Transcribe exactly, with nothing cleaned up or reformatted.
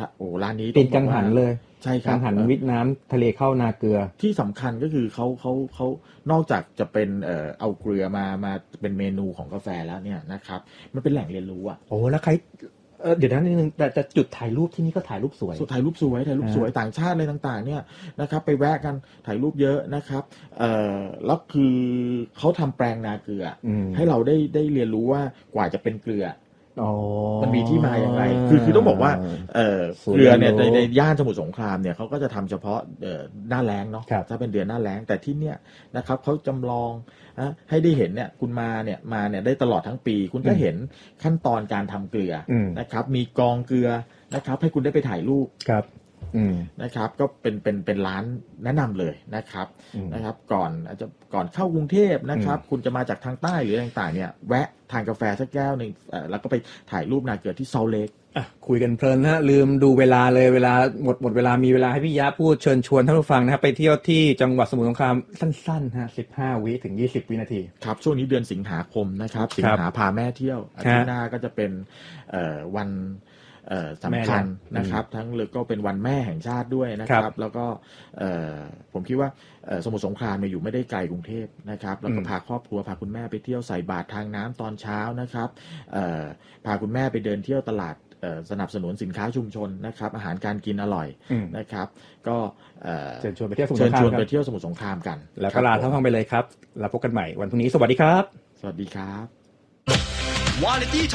โอ้ร้านนี้ติดกังหันเลยใช่ครับกังหันวิทน้ำทะเลเข้านาเกลือที่สำคัญก็คือเขาเขาเขานอกจากจะเป็นเอ่อเอาเกลือมามาเป็นเมนูของกาแฟแล้วเนี่ยนะครับมันเป็นแหล่งเรียนรู้อ่ะโอ้แล้วใครเออเดี๋ยวนั้นนิดนึงแต่แต่จุดถ่ายรูปที่นี่ก็ถ่ายรูปสวยถ่ายรูปสวยถ่ายรูปสวยต่างชาติอะไรต่างๆเนี่ยนะครับไปแวะกันถ่ายรูปเยอะนะครับเอ่อแล้วคือเขาทำแปลงนาเกลือให้เราได้ได้เรียนรู้ว่ากว่าจะเป็นเกลือมันมีที่มาอย่างไรคือคือต้องบอกว่าเอ่อเกลือเนี่ยในในย่านสมุทรสงครามเนี่ยเขาก็จะทำเฉพาะเอ่อหน้าแล้งเนาะถ้าเป็นเดือนหน้าแล้งแต่ที่เนี่ยนะครับเขาจำลองนะให้ได้เห็นเนี่ยคุณมาเนี่ยมาเนี่ยได้ตลอดทั้งปีคุณก็เห็นขั้นตอนการทำเกลือนะครับมีกองเกลือนะครับให้คุณได้ไปถ่ายรูปนะครับก็เป็นเป็นเป็นร้านแนะนำเลยนะครับนะครับก่อนอาจจะก่อนเข้ากรุงเทพนะครับคุณจะมาจากทางใต้หรือต่างๆเนี่ยแวะทานกาแฟสักแก้วนึงแล้วก็ไปถ่ายรูปนาเกลือที่ซอลเลคอ่ะคุยกันเพลินฮะลืมดูเวลาเลยเวลาหมดหมดเวลามีเวลาให้พี่ยะพูดเชิญชวนท่านผู้ฟังนะครับไปเที่ยวที่จังหวัดสมุทรสงครามสั้นๆฮะสิบห้าวิถึงยี่สิบวินาทีครับช่วงนี้เดือนสิงหาคมนะครับสิงหาพาแม่เที่ยวอาทิตย์หน้าก็จะเป็นเอ่อวันสำคัญนะครับทั้งเลยก็เป็นวันแม่แห่งชาติด้วยนะครับแล้วก็ผมคิดว่าสมุทรสงครามเนี่ยอยู่ไม่ได้ไกลกรุงเทพนะครับแล้วก็พาครอบครัวพาคุณแม่ไปเที่ยวใส่บาตรทางน้ำตอนเช้านะครับพาคุณแม่ไปเดินเที่ยวตลาดสนับสนุนสินค้าชุมชนนะครับอาหารการกินอร่อยนะครับก็เชิญชวนไปเที่ยวสมุทรเชิญชวนไปเที่ยวสมุทรสงครามกันแล้วก็ลาท่านฟังไปเลยครับแล้วพบกันใหม่วันพรุ่งนี้สวัสดีครับสวัสดีครับ